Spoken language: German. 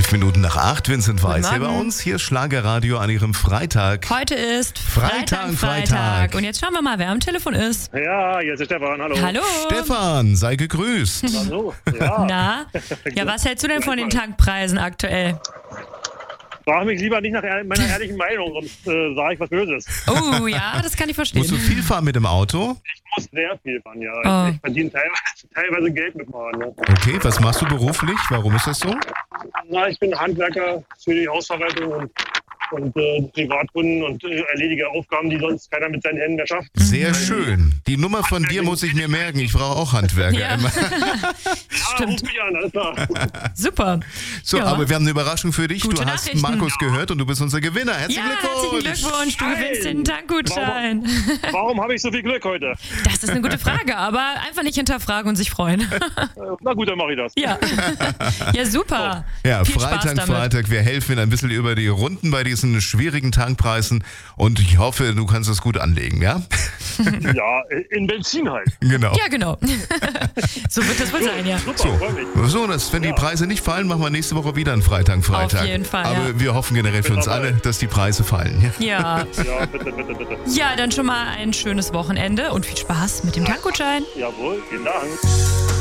11 Minuten nach 8, Vincent Weiss hier bei Morgen. uns. Hier ist Schlagerradio an Ihrem Freitag. Heute ist Freitag. Und jetzt schauen wir mal, wer am Telefon ist. Ja, hier ist der Stefan, hallo. Hallo. Stefan, sei gegrüßt. Hallo, ja. Na? Ja, was hältst du denn von den Tankpreisen aktuell? Frag mich lieber nicht nach meiner ehrlichen Meinung, sonst sage ich was Böses. Oh, ja, das kann ich verstehen. Musst du viel fahren mit dem Auto? Ich muss sehr viel fahren, ja. Oh. Ich verdiene teilweise Geld mit Fahren. Ne? Okay, was machst du beruflich? Warum ist das so? Na, ich bin Handwerker für die Hausverwaltung und Privatkunden und erledige Aufgaben, die sonst keiner mit seinen Händen mehr schafft. Sehr schön. Die Nummer von dir muss ich mir merken. Ich brauche auch Handwerker Ja. immer. Stimmt. Ruf mich an, alles klar. Super. So, Ja. aber wir haben eine Überraschung für dich. Gute Du hast Nachrichten. Markus gehört und du bist unser Gewinner. Herzlichen Ja, herzlichen Glückwunsch. Du gewinnst den Tankgutschein. Warum habe ich so viel Glück heute? Das ist eine gute Frage, aber einfach nicht hinterfragen und sich freuen. Na gut, dann mache ich das. Ja. Ja, super. Ja, Viel Spaß damit. Freitag. Wir helfen Ihnen ein bisschen über die Runden bei diesen schwierigen Tankpreisen und ich hoffe, du kannst es gut anlegen, ja? Ja, in Benzin halt. Genau. Ja, genau. So wird das wohl sein, ja. Super, So, freue mich. wenn die Preise nicht fallen, machen wir nächste Woche wieder einen Freitag. Auf jeden Fall, Aber ja. wir hoffen generell für uns Bin dabei. alle, dass die Preise fallen. Ja? Ja. Ja, bitte. Ja, dann schon mal ein schönes Wochenende und viel Spaß mit dem Tankgutschein. Jawohl, vielen Dank.